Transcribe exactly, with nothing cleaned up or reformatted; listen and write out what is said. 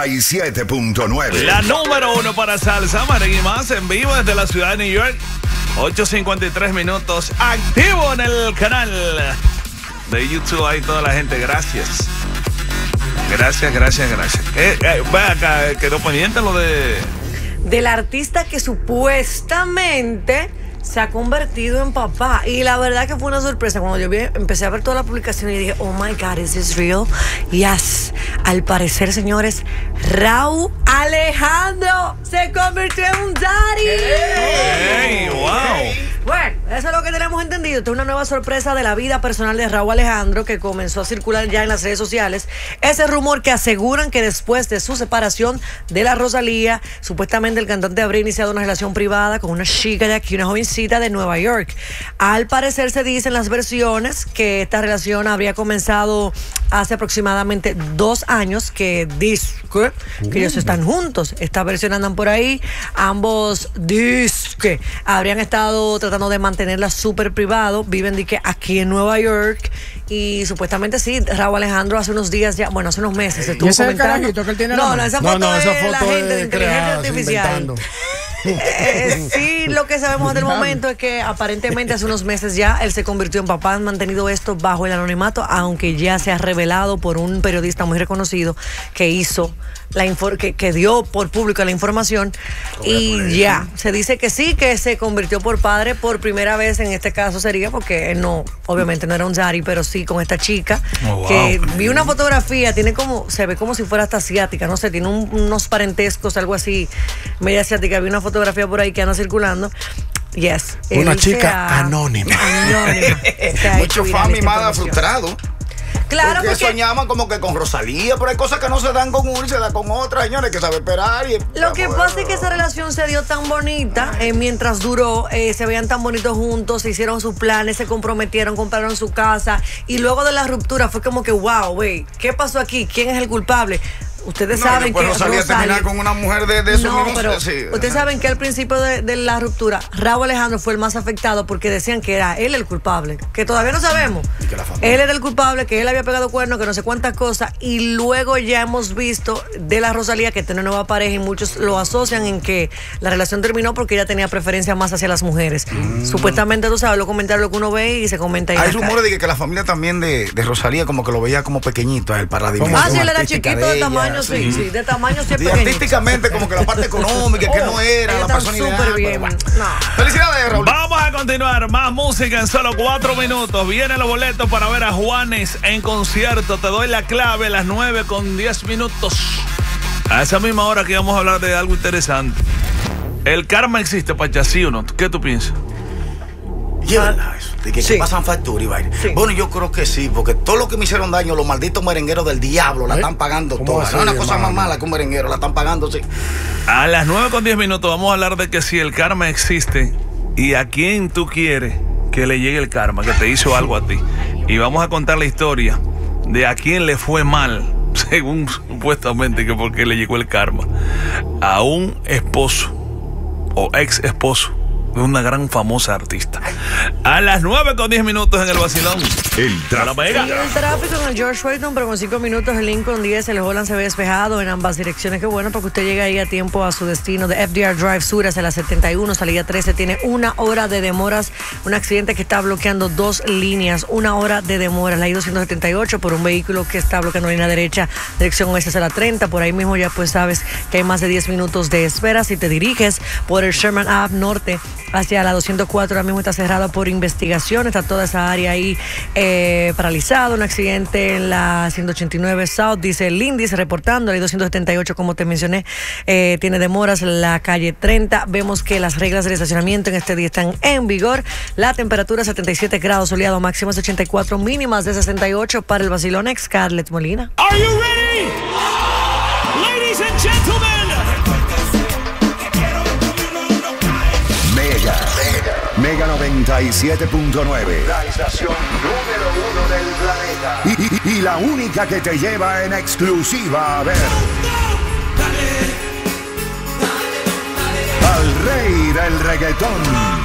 y siete punto nueve. La número uno para salsa, Marín y más, en vivo desde la ciudad de New York. ocho cincuenta y tres minutos, activo en el canal de YouTube. Ahí toda la gente, gracias. Gracias, gracias, gracias. Eh, eh, ve acá, eh, quedó pendiente lo de... Del artista que supuestamente se ha convertido en papá. Y la verdad que fue una sorpresa. Cuando yo vi, empecé a ver toda la publicación y dije, oh my God, is this real? Yes. Al parecer, señores, Rauw Alejandro se convirtió en un daddy. ¡Hey! ¡Wow! Bueno, eso es lo que tenemos entendido. Esta es una nueva sorpresa de la vida personal de Rauw Alejandro que comenzó a circular ya en las redes sociales. Ese rumor que aseguran que después de su separación de la Rosalía, supuestamente el cantante habría iniciado una relación privada con una chica de aquí, una jovencita de Nueva York. Al parecer se dicen las versiones que esta relación habría comenzado hace aproximadamente dos años que dice que ellos están juntos. Estas versiones andan por ahí. Ambos dicen que habrían estado tratando de mantenerla súper privado. Viven de que aquí en Nueva York. Y supuestamente sí, Rauw Alejandro hace unos días ya, bueno, hace unos meses estuvo ¿Y ese comentando. Es el que él tiene no, no, esa foto no, no, es esa foto la gente es de inteligencia creada, artificial. Eh, sí, lo que sabemos hasta el momento es que aparentemente hace unos meses ya él se convirtió en papá. Han mantenido esto bajo el anonimato, aunque ya se ha revelado por un periodista muy reconocido que hizo la infor que, que dio por público la información. Y ya se dice que sí, que se convirtió por padre por primera vez. En este caso sería porque él no, obviamente no era un daddy, pero sí con esta chica. Oh, wow. Que vi una fotografía, tiene como, se ve como si fuera hasta asiática, no sé, tiene un, unos parentescos, algo así, media asiática. Vi una fotografía por ahí que anda circulando. Yes. Una Él chica sea, anónima. Anónima. Mucho fan mimada frustrado. Claro, porque, porque soñaban como que con Rosalía, pero hay cosas que no se dan con uno y se dan con otra, señores, hay que saber esperar. Y, lo que pasa es que esa relación se dio tan bonita, eh, mientras duró, eh, se veían tan bonitos juntos, se hicieron sus planes, se comprometieron, compraron su casa, y luego de la ruptura fue como que, wow, güey, ¿qué pasó aquí? ¿Quién es el culpable? Ustedes no, saben que Rosalía Rosalía terminar con una mujer de, de su no, mismo pero sí, ustedes saben que al principio de, de la ruptura Rauw Alejandro fue el más afectado porque decían que era él el culpable, que todavía no sabemos. Él era el culpable, que él había pegado cuernos, que no sé cuántas cosas, y luego ya hemos visto de la Rosalía que tiene una nueva pareja y muchos lo asocian en que la relación terminó porque ella tenía preferencia más hacia las mujeres. Mm. Supuestamente, tú sabes, los comentarios que uno ve y se comenta ahí. Hay rumores de que, que la familia también de, de Rosalía como que lo veía como pequeñito, el paradigma. Ah, sí, él era chiquito de, de tamaño, sí, sí, sí, de tamaño sí es pequeñito. Artísticamente como que la parte económica, que no era la persona ideal. Súper bien. Bueno. No. Felicidades, Raúl. Vamos a continuar, más música en solo cuatro minutos. Vienen los boletos para ver a Juanes en concierto. Te doy la clave a las nueve con diez minutos. A esa misma hora que vamos a hablar de algo interesante. ¿El karma existe, Pacha, sí o no? ¿Qué tú piensas? ¿Y es verdad eso? De que, Sí. que pasan factura y vaina. Sí. Bueno, yo creo que sí, porque todo lo que me hicieron daño, los malditos merengueros del diablo, la ¿Eh? están pagando ¿Cómo todas. así, No es una cosa más hermano? mala que un merenguero, la están pagando, sí. A las nueve con diez minutos vamos a hablar de que si el karma existe y a quién tú quieres que le llegue el karma, que te hizo algo a ti. Y vamos a contar la historia de a quién le fue mal, según supuestamente que porque le llegó el karma. A un esposo o ex esposo de una gran famosa artista. A las nueve con diez minutos en el vacilón. El A la mega. Y el tráfico en el George Washington, pero con cinco minutos el Lincoln diez, el Holland se ve despejado en ambas direcciones. Qué bueno, para que usted llegue ahí a tiempo a su destino de F D R Drive Sur hacia la setenta y uno, salida trece. Tiene una hora de demoras. Un accidente que está bloqueando dos líneas. Una hora de demoras. La I doscientos setenta y ocho por un vehículo que está bloqueando línea derecha, dirección oeste hacia la treinta. Por ahí mismo ya pues sabes que hay más de diez minutos de espera. Si te diriges por el Sherman Ave Norte hacia la doscientos cuatro, ahora mismo está cerrada por investigación. Está toda esa área ahí eh, paralizada. Un accidente en la ciento ochenta y nueve South, dice el índice, reportando. La I doscientos setenta y ocho, como te mencioné, eh, tiene demoras. La calle treinta, vemos que las reglas del estacionamiento en este día están en vigor. La temperatura setenta y siete grados, soleado, máximas de ochenta y cuatro, mínimas de sesenta y ocho. Para el vacilón, Scarlett Molina. Are you ready? Ladies and gentlemen. Mega, Mega noventa y siete punto nueve. La estación número uno del planeta. Y, y- y la única que te lleva en exclusiva a ver al rey del reggaetón.